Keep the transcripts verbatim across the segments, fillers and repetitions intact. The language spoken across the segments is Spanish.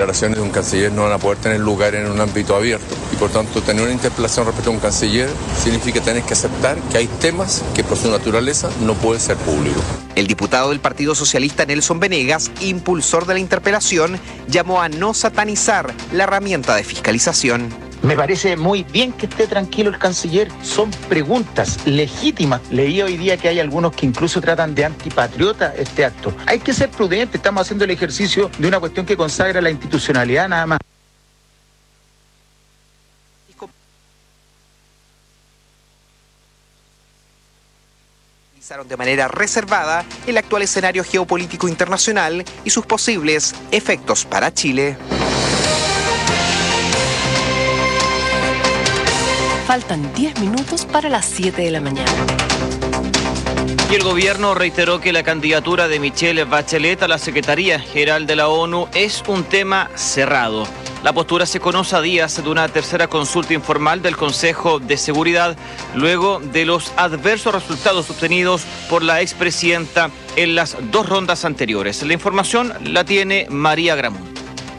declaraciones de un canciller no van a poder tener lugar en un ámbito abierto. Y por tanto, tener una interpelación respecto a un canciller significa tener que aceptar que hay temas que por su naturaleza no pueden ser públicos. El diputado del Partido Socialista Nelson Venegas, impulsor de la interpelación, llamó a no satanizar la herramienta de fiscalización. Me parece muy bien que esté tranquilo el canciller. Son preguntas legítimas. Leí hoy día que hay algunos que incluso tratan de antipatriota este acto. Hay que ser prudentes. Estamos haciendo el ejercicio de una cuestión que consagra la institucionalidad nada más. De manera reservada el actual escenario geopolítico internacional y sus posibles efectos para Chile. Faltan diez minutos para las siete de la mañana. Y el gobierno reiteró que la candidatura de Michelle Bachelet a la Secretaría General de la ONU es un tema cerrado. La postura se conoce a días de una tercera consulta informal del Consejo de Seguridad, luego de los adversos resultados obtenidos por la expresidenta en las dos rondas anteriores. La información la tiene María Gramón.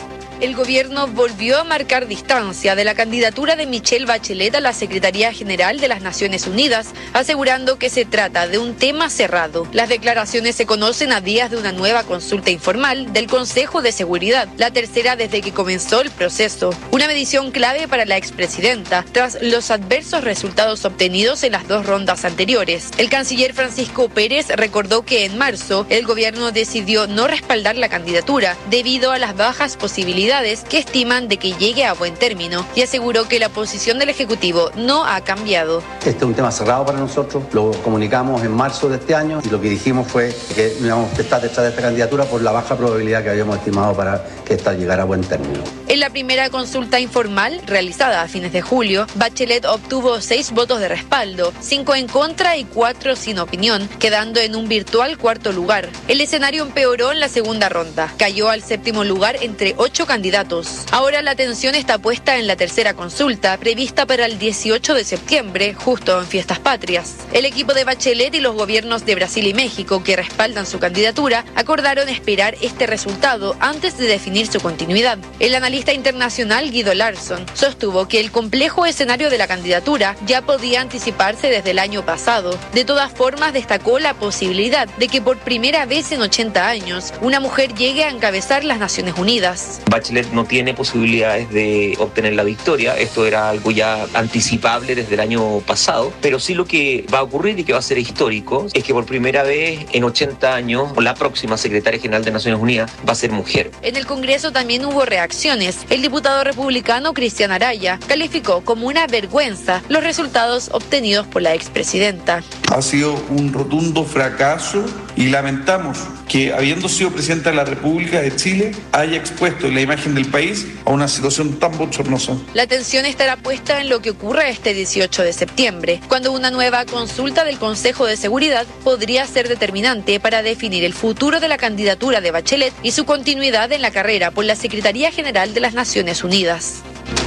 El gobierno volvió a marcar distancia de la candidatura de Michelle Bachelet a la Secretaría General de las Naciones Unidas, asegurando que se trata de un tema cerrado. Las declaraciones se conocen a días de una nueva consulta informal del Consejo de Seguridad, la tercera desde que comenzó el proceso. Una medición clave para la expresidenta, tras los adversos resultados obtenidos en las dos rondas anteriores. El canciller Francisco Pérez recordó que en marzo el gobierno decidió no respaldar la candidatura debido a las bajas posibilidades que estiman de que llegue a buen término, y aseguró que la posición del Ejecutivo no ha cambiado. Este es un tema cerrado para nosotros, lo comunicamos en marzo de este año y lo que dijimos fue que íbamos a estar detrás de esta candidatura por la baja probabilidad que habíamos estimado para que esta llegara a buen término. En la primera consulta informal, realizada a fines de julio, Bachelet obtuvo seis votos de respaldo, cinco en contra y cuatro sin opinión, quedando en un virtual cuarto lugar. El escenario empeoró en la segunda ronda, cayó al séptimo lugar entre ocho candidatos. candidatos. Ahora la atención está puesta en la tercera consulta, prevista para el dieciocho de septiembre, justo en Fiestas Patrias. El equipo de Bachelet y los gobiernos de Brasil y México, que respaldan su candidatura, acordaron esperar este resultado antes de definir su continuidad. El analista internacional Guido Larsson sostuvo que el complejo escenario de la candidatura ya podía anticiparse desde el año pasado. De todas formas, destacó la posibilidad de que por primera vez en ochenta años una mujer llegue a encabezar las Naciones Unidas. Bachelet no tiene posibilidades de obtener la victoria, esto era algo ya anticipable desde el año pasado, pero sí lo que va a ocurrir y que va a ser histórico es que por primera vez en ochenta años la próxima secretaria general de Naciones Unidas va a ser mujer. En el Congreso también hubo reacciones. El diputado republicano Cristian Araya calificó como una vergüenza los resultados obtenidos por la expresidenta. Ha sido un rotundo fracaso y lamentamos que, habiendo sido presidenta de la República de Chile, haya expuesto la imagen del país a una situación tan bochornosa. La atención estará puesta en lo que ocurre este dieciocho de septiembre, cuando una nueva consulta del Consejo de Seguridad podría ser determinante para definir el futuro de la candidatura de Bachelet y su continuidad en la carrera por la Secretaría General de las Naciones Unidas.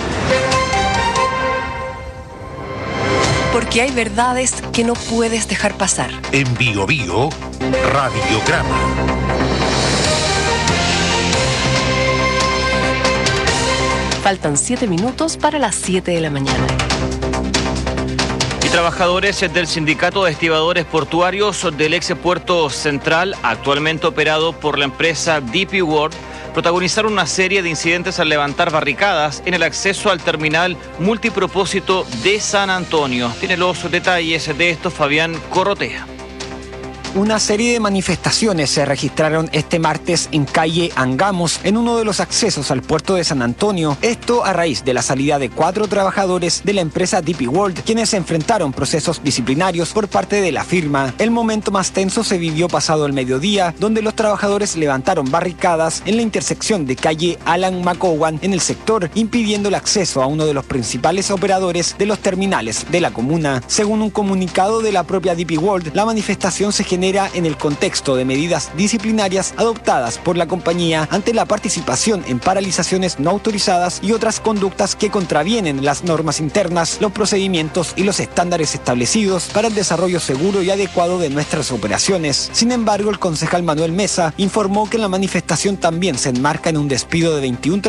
Porque hay verdades que no puedes dejar pasar. En Bio Bio, Radiograma. Faltan siete minutos para las siete de la mañana. Y trabajadores del Sindicato de Estibadores Portuarios del ex Puerto Central, actualmente operado por la empresa D P World, protagonizaron una serie de incidentes al levantar barricadas en el acceso al terminal multipropósito de San Antonio. Tiene los detalles de esto Fabián Corrotea. Una serie de manifestaciones se registraron este martes en calle Angamos, en uno de los accesos al puerto de San Antonio. Esto a raíz de la salida de cuatro trabajadores de la empresa D P World, quienes enfrentaron procesos disciplinarios por parte de la firma. El momento más tenso se vivió pasado el mediodía, donde los trabajadores levantaron barricadas en la intersección de calle Alan McCowan en el sector, impidiendo el acceso a uno de los principales operadores de los terminales de la comuna. Según un comunicado de la propia D P World, la manifestación se genera en el contexto de medidas disciplinarias adoptadas por la compañía ante la participación en paralizaciones no autorizadas y otras conductas que contravienen las normas internas, los procedimientos y los estándares establecidos para el desarrollo seguro y adecuado de nuestras operaciones. Sin embargo, el concejal Manuel Mesa informó que la manifestación también se enmarca en un despido de veintiún